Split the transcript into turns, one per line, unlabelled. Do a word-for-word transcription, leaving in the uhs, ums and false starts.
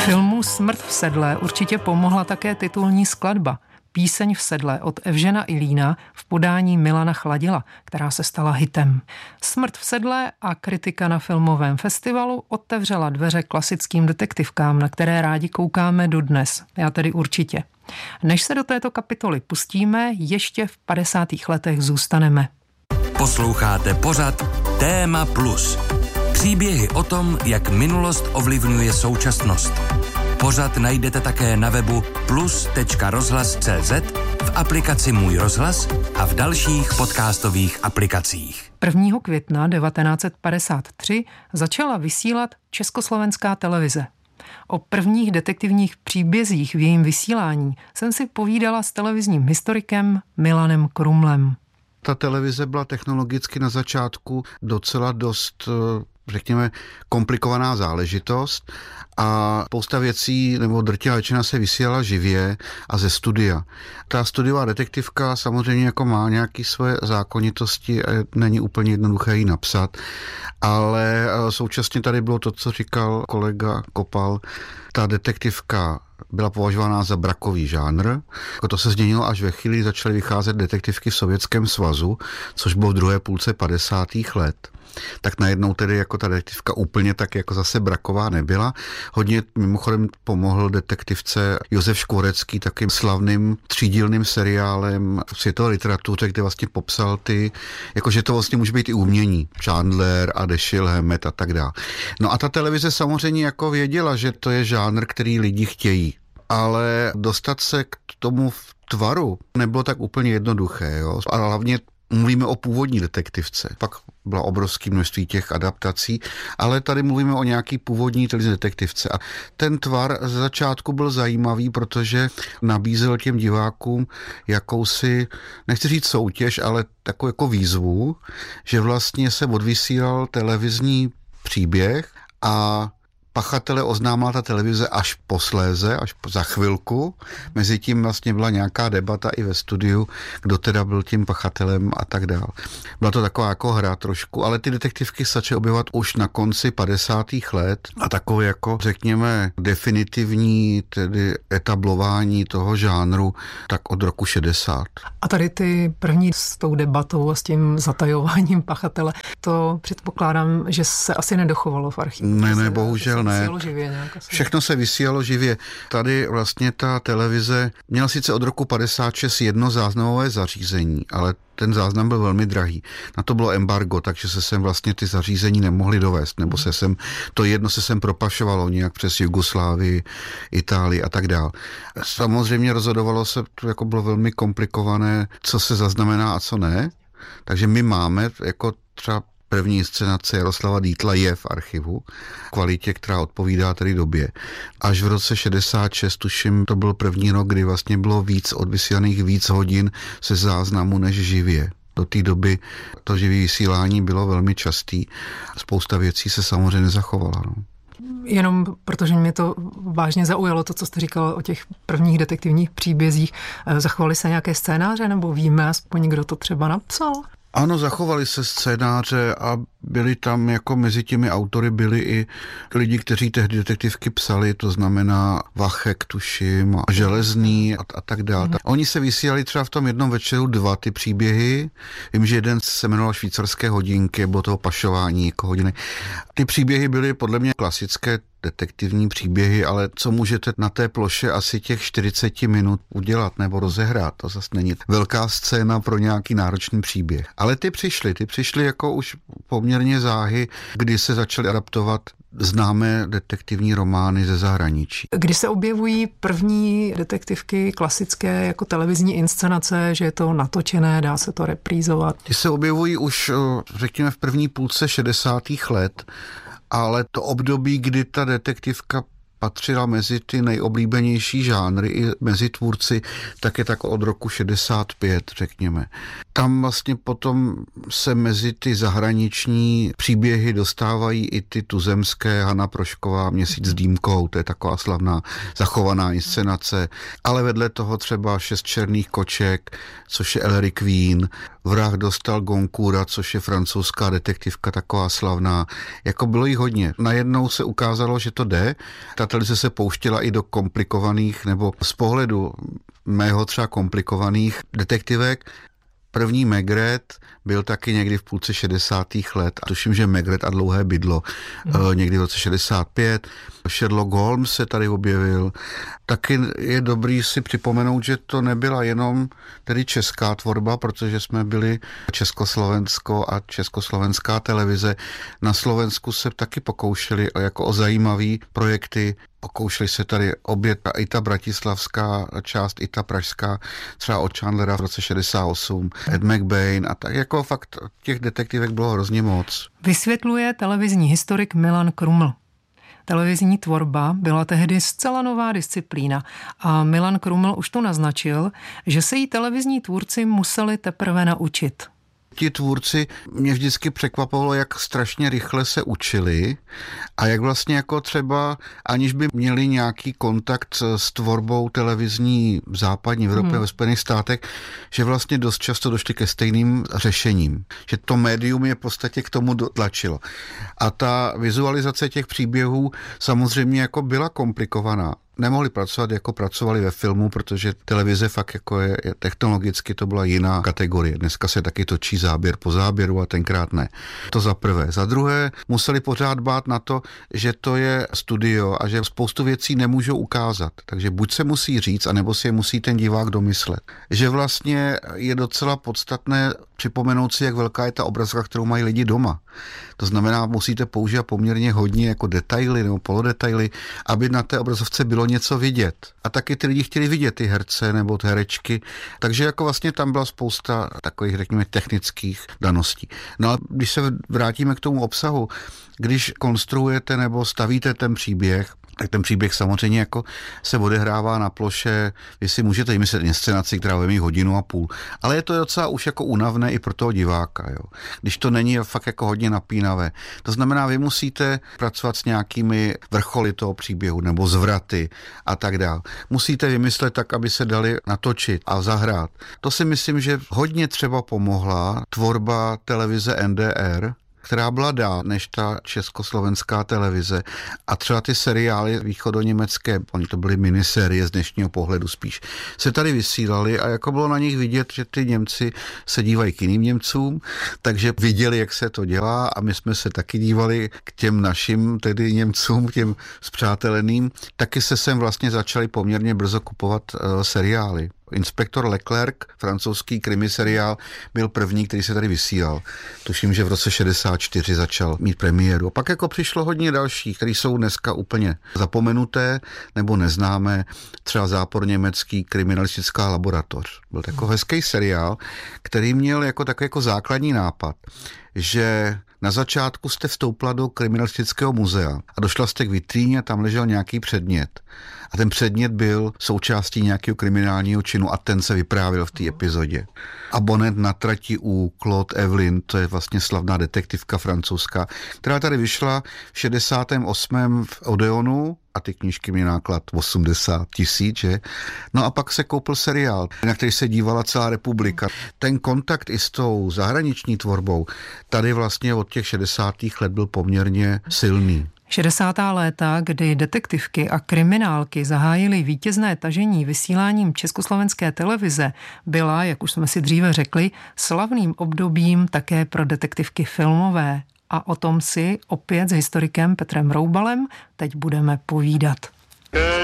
Filmu Smrt v sedle určitě pomohla také titulní skladba Píseň v sedle od Evžena Ilína v podání Milana Chladila, která se stala hitem. Smrt v sedle a kritika na filmovém festivalu otevřela dveře klasickým detektivkám, na které rádi koukáme dodnes. Já tedy určitě. Než se do této kapitoly pustíme, ještě v padesátých letech zůstaneme.
Posloucháte pořad Téma Plus. Příběhy o tom, jak minulost ovlivňuje současnost. Pořad najdete také na webu plus tečka rozhlas tečka cé zet, v aplikaci Můj rozhlas a v dalších podcastových aplikacích.
prvního května devatenáct set padesát tři začala vysílat Československá televize. O prvních detektivních příbězích v jejím vysílání jsem si povídala s televizním historikem Milanem Krumlem.
Ta televize byla technologicky na začátku docela dost, řekněme, komplikovaná záležitost a spousta věcí, nebo drtivá většina se vysílala živě a ze studia. Ta studiová detektivka samozřejmě jako má nějaké svoje zákonitosti a není úplně jednoduché ji napsat, ale současně tady bylo to, co říkal kolega Kopal, ta detektivka byla považována za brakový žánr. To se změnilo až ve chvíli, začaly vycházet detektivky v Sovětském svazu, což bylo v druhé půlce padesátých let. Tak najednou tedy jako ta detektivka úplně tak jako zase braková nebyla. Hodně mimochodem pomohl detektivce Josef Škvorecký takým slavným třídílným seriálem v světové literatuře, kde vlastně popsal ty, jakože to vlastně může být i umění. Chandler a Dashiell Hammett a tak dále. No a ta televize samozřejmě jako věděla, že to je žánr, který lidi chtějí. Ale dostat se k tomu tvaru nebylo tak úplně jednoduché. Jo? A hlavně mluvíme o původní detektivce. Pak byla obrovské množství těch adaptací, ale tady mluvíme o nějaký původní televizní detektivce. A ten tvar ze začátku byl zajímavý, protože nabízel těm divákům jakousi, nechci říct soutěž, ale takovou jako výzvu, že vlastně se odvysílal televizní příběh a pachatele oznámila ta televize až posléze, až za chvilku. Mezitím vlastně byla nějaká debata i ve studiu, kdo teda byl tím pachatelem a tak dál. Byla to taková jako hra trošku, ale ty detektivky se začaly objevovat už na konci padesátých let a takové jako, řekněme, definitivní tedy etablování toho žánru tak od roku šedesát.
A tady ty první s tou debatou a s tím zatajováním pachatele, to předpokládám, že se asi nedochovalo v archivu.
Ne, ne, bohužel ne.
Živě
Všechno se vysílalo živě. Tady vlastně ta televize měla sice od roku padesát šest jedno záznamové zařízení, ale ten záznam byl velmi drahý. Na to bylo embargo, takže se sem vlastně ty zařízení nemohly dovést, nebo se sem, to jedno se sem propašovalo nějak přes Jugoslávii, Itálii a tak dál. Samozřejmě rozhodovalo se, to jako bylo velmi komplikované, co se zaznamená a co ne. Takže my máme jako třeba první inscenace Jaroslava Dietla je v archivu, kvalitě, která odpovídá tedy době. Až v roce šedesát šest, tuším, to byl první rok, kdy vlastně bylo víc odvysílaných víc hodin se záznamu než živě. Do té doby to živý vysílání bylo velmi častý. Spousta věcí se samozřejmě nezachovala. No.
Jenom protože mě to vážně zaujalo, to, co jste říkal o těch prvních detektivních příbězích. Zachovaly se nějaké scénáře, nebo víme aspoň, kdo to třeba napsal?
Ano, zachovaly se scénáře a byli tam jako mezi těmi autory byli i lidi, kteří tehdy detektivky psali, to znamená Vachek, tuším, a Železný a, a tak dále. Mm. Oni se vysílali třeba v tom jednom večeru dva ty příběhy. Vím, že jeden se jmenoval Švýcarské hodinky, bylo toho pašování jako hodiny. Ty příběhy byly podle mě klasické detektivní příběhy, ale co můžete na té ploše asi těch čtyřicet minut udělat nebo rozehrát, to zase není velká scéna pro nějaký náročný příběh. Ale ty přišly, ty přišly jako už poměrně záhy, kdy se začaly adaptovat známé detektivní romány ze zahraničí.
Když se objevují první detektivky klasické jako televizní inscenace, že je to natočené, dá se to reprízovat?
Ty se objevují už, řekněme, v první půlce šedesátých let, ale to období, kdy ta detektivka patřila mezi ty nejoblíbenější žánry i mezi tvůrci, tak je tak od roku šedesát pět, řekněme. Tam vlastně potom se mezi ty zahraniční příběhy dostávají i ty tuzemské, Hana Prošková, Měsíc s dýmkou, to je taková slavná zachovaná inscenace, ale vedle toho třeba Šest černých koček, což je Ellery Queen, Vrah dostal Goncoura, což je francouzská detektivka taková slavná. Jako bylo jí hodně. Najednou se ukázalo, že to jde. Ta televize se pouštěla i do komplikovaných, nebo z pohledu mého třeba komplikovaných detektivek. První Maigret byl taky někdy v půlce šedesátých let. A tuším, že Maigret a dlouhé bydlo mm. někdy v roce šedesát pět. Sherlock Holmes se tady objevil. Taky je dobrý si připomenout, že to nebyla jenom tedy česká tvorba, protože jsme byli Československo a československá televize. Na Slovensku se taky pokoušeli jako o zajímavý projekty. Pokoušeli se tady obě, i ta bratislavská část, i ta pražská, třeba od Chandlera v roce šedesát osm, Ed McBain a tak jako fakt těch detektivek bylo hrozně moc.
Vysvětluje televizní historik Milan Kruml. Televizní tvorba byla tehdy zcela nová disciplína a Milan Kruml už to naznačil, že se jí televizní tvůrci museli teprve naučit.
Ti tvůrci mě vždycky překvapovalo, jak strašně rychle se učili a jak vlastně jako třeba, aniž by měli nějaký kontakt s tvorbou televizní v západní Evropě, hmm. ve Spojených státech, že vlastně dost často došli ke stejným řešením. Že to médium je v podstatě k tomu dotlačilo. A ta vizualizace těch příběhů samozřejmě jako byla komplikovaná. Nemohli pracovat, jako pracovali ve filmu, protože televize fakt jako je, je technologicky to byla jiná kategorie. Dneska se taky točí záběr po záběru a tenkrát ne. To za prvé. Za druhé museli pořád bát na to, že to je studio a že spoustu věcí nemůžou ukázat. Takže buď se musí říct, anebo si je musí ten divák domyslet. Že vlastně je docela podstatné připomenout si, jak velká je ta obrazovka, kterou mají lidi doma. To znamená, musíte používat poměrně hodně jako detaily nebo polodetaily, aby na té obrazovce bylo něco vidět. A taky ty lidi chtěli vidět ty herce nebo ty herečky, takže jako vlastně tam byla spousta takových, řekněme, technických daností. No a když se vrátíme k tomu obsahu, když konstruujete nebo stavíte ten příběh, tak ten příběh samozřejmě jako se odehrává na ploše, vy si můžete vymyslet inscenaci, která bude mít hodinu a půl, ale je to docela už jako únavné i pro toho diváka, jo. Když to není fakt jako hodně napínavé. To znamená, vy musíte pracovat s nějakými vrcholy toho příběhu nebo zvraty a tak dále. Musíte vymyslet tak, aby se dali natočit a zahrát. To si myslím, že hodně třeba pomohla tvorba televize N D R, která byla dál než ta československá televize a třeba ty seriály východoněmecké, oni to byly minisérie z dnešního pohledu spíš, se tady vysílaly a jako bylo na nich vidět, že ty Němci se dívají k jiným Němcům, takže viděli, jak se to dělá a my jsme se taky dívali k těm našim tedy Němcům, těm spřáteleným, taky se sem vlastně začali poměrně brzo kupovat uh, seriály. Inspektor Leclerc, francouzský krimi seriál, byl první, který se tady vysílal. Tuším, že v roce šedesát čtyři začal mít premiéru. A pak jako přišlo hodně dalších, který jsou dneska úplně zapomenuté nebo neznámé. Třeba Zápor německý, kriminalistická laboratoř. Byl takový hezký seriál, který měl jako takový jako základní nápad, že na začátku jste vstoupila do kriminalistického muzea a došla jste k vitríně a tam ležel nějaký předmět. A ten předmět byl součástí nějakého kriminálního činu a ten se vyprávěl v té epizodě. Abonent na trati u Claude Evelyn, to je vlastně slavná detektivka francouzská, která tady vyšla v šedesátém osmém v Odeonu a ty knížky měly náklad osmdesát tisíc, že? No a pak se koupil seriál, na který se dívala celá republika. Ten kontakt i s tou zahraniční tvorbou tady vlastně od těch šedesátých let byl poměrně silný.
šedesátá léta, kdy detektivky a kriminálky zahájily vítězné tažení vysíláním československé televize, byla, jak už jsme si dříve řekli, slavným obdobím také pro detektivky filmové. A o tom si opět s historikem Petrem Roubalem teď budeme povídat.